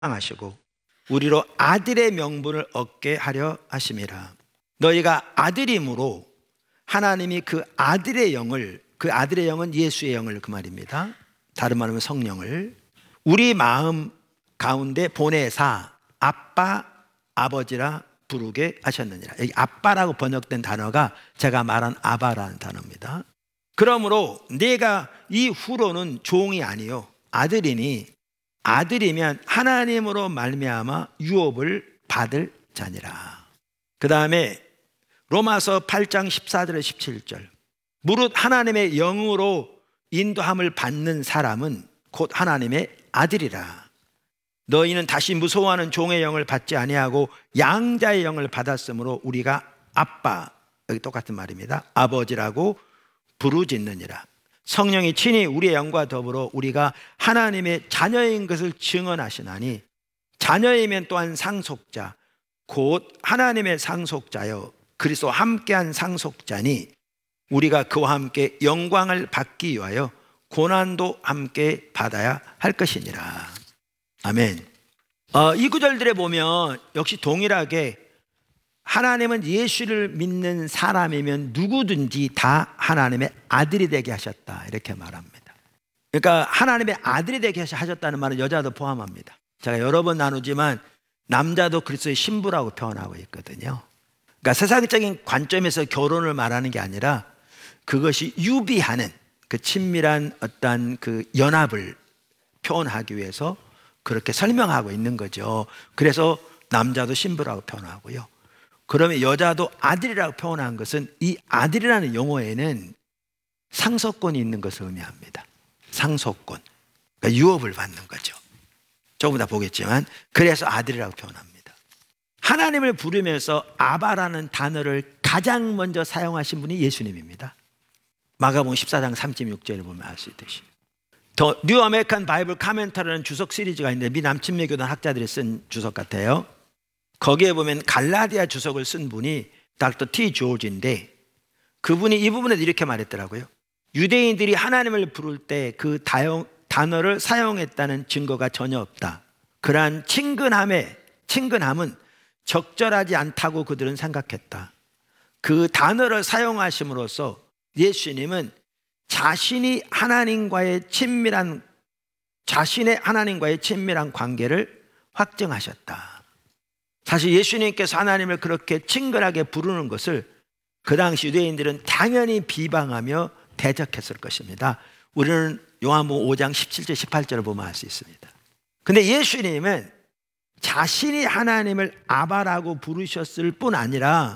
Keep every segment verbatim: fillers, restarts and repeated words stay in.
하시고 우리로 아들의 명분을 얻게 하려 하심이라. 너희가 아들임으로 하나님이 그 아들의 영을, 그 아들의 영은 예수의 영을 그 말입니다. 다른 말로 하면 성령을 우리 마음 가운데 보내사 아빠 아버지라 부르게 하셨느니라. 여기 아빠라고 번역된 단어가 제가 말한 아바라는 단어입니다. 그러므로 내가 이후로는 종이 아니요 아들이니 아들이면 하나님으로 말미암아 유업을 받을 자니라. 그 다음에 로마서 팔 장 십사 절에 십칠 절 무릇 하나님의 영으로 인도함을 받는 사람은 곧 하나님의 아들이라. 너희는 다시 무서워하는 종의 영을 받지 아니하고 양자의 영을 받았으므로 우리가 아빠, 여기 똑같은 말입니다, 아버지라고 부르짖느니라. 성령이 친히 우리의 영과 더불어 우리가 하나님의 자녀인 것을 증언하시나니 자녀이면 또한 상속자 곧 하나님의 상속자여 그리스도와 함께한 상속자니 우리가 그와 함께 영광을 받기 위하여 고난도 함께 받아야 할 것이니라. 아멘. 어, 이 구절들에 보면 역시 동일하게 하나님은 예수를 믿는 사람이면 누구든지 다 하나님의 아들이 되게 하셨다 이렇게 말합니다. 그러니까 하나님의 아들이 되게 하셨다는 말은 여자도 포함합니다. 제가 여러 번 나누지만 남자도 그리스도의 신부라고 표현하고 있거든요. 그러니까 세상적인 관점에서 결혼을 말하는 게 아니라 그것이 유비하는 그 친밀한 어떤 그 연합을 표현하기 위해서 그렇게 설명하고 있는 거죠. 그래서 남자도 신부라고 표현하고요. 그러면 여자도 아들이라고 표현한 것은 이 아들이라는 용어에는 상속권이 있는 것을 의미합니다. 상속권, 그러니까 유업을 받는 거죠. 조금 이따 보겠지만 그래서 아들이라고 표현합니다. 하나님을 부르면서 아바라는 단어를 가장 먼저 사용하신 분이 예수님입니다. 마가복음 십사 장 삼십육 절을 보면 알 수 있듯이 더 뉴 아메리칸 바이블 카멘터라는 주석 시리즈가 있는데 미 남침례교단 학자들이 쓴 주석 같아요. 거기에 보면 갈라디아 주석을 쓴 분이 닥터 티 조지인데 그분이 이 부분에서 이렇게 말했더라고요. 유대인들이 하나님을 부를 때 그 단어를 사용했다는 증거가 전혀 없다. 그러한 친근함에 친근함은 적절하지 않다고 그들은 생각했다. 그 단어를 사용하심으로써 예수님은 자신이 하나님과의 친밀한 자신의 하나님과의 친밀한 관계를 확증하셨다. 사실 예수님께서 하나님을 그렇게 친근하게 부르는 것을 그 당시 유대인들은 당연히 비방하며 대적했을 것입니다. 우리는 요한복음 오 장 십칠 절 십팔 절을 보면 알 수 있습니다. 근데 예수님은 자신이 하나님을 아바라고 부르셨을 뿐 아니라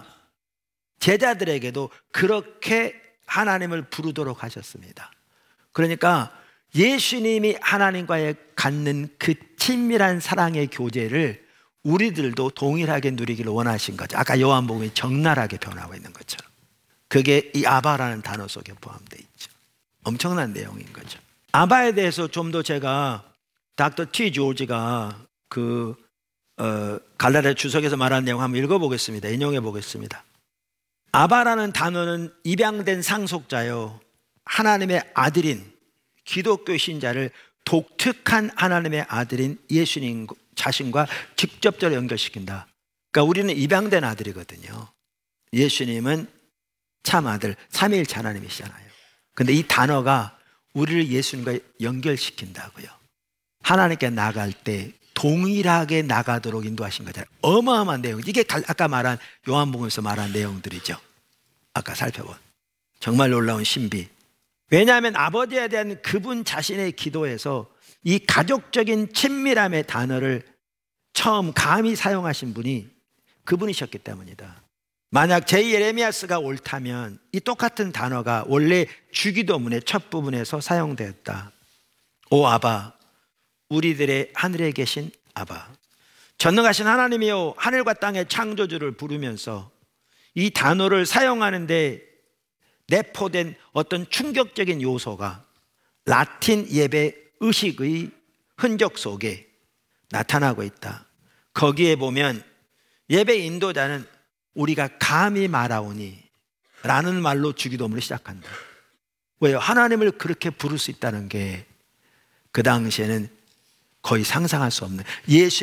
제자들에게도 그렇게 하나님을 부르도록 하셨습니다. 그러니까 예수님이 하나님과의 갖는 그 친밀한 사랑의 교제를 우리들도 동일하게 누리기를 원하신 거죠. 아까 요한복음이 적나라하게 변하고 있는 것처럼 그게 이 아바라는 단어 속에 포함되어 있죠. 엄청난 내용인 거죠. 아바에 대해서 좀 더 제가 닥터 티 조지가 그 어, 갈라디아 주석에서 말한 내용 한번 읽어보겠습니다. 인용해 보겠습니다. 아바라는 단어는 입양된 상속자요 하나님의 아들인 기독교 신자를 독특한 하나님의 아들인 예수님 자신과 직접적으로 연결시킨다. 그러니까 우리는 입양된 아들이거든요. 예수님은 참 아들, 삼위일체 하나님이시잖아요. 근데 이 단어가 우리를 예수님과 연결시킨다고요. 하나님께 나갈 때 동일하게 나가도록 인도하신 거잖아요. 어마어마한 내용. 이게 아까 말한 요한복음에서 말한 내용들이죠. 아까 살펴본 정말 놀라운 신비. 왜냐하면 아버지에 대한 그분 자신의 기도에서 이 가족적인 친밀함의 단어를 처음 감히 사용하신 분이 그분이셨기 때문이다. 만약 제이 예레미야스가 옳다면 이 똑같은 단어가 원래 주기도문의 첫 부분에서 사용되었다. 오 아바, 우리들의 하늘에 계신 아바, 전능하신 하나님이요 하늘과 땅의 창조주를 부르면서 이 단어를 사용하는데 내포된 어떤 충격적인 요소가 라틴 예배 의식의 흔적 속에 나타나고 있다. 거기에 보면 예배 인도자는 우리가 감히 말하오니 라는 말로 주기도문을 시작한다. 왜요? 하나님을 그렇게 부를 수 있다는 게 그 당시에는 거의 상상할 수 없는 예수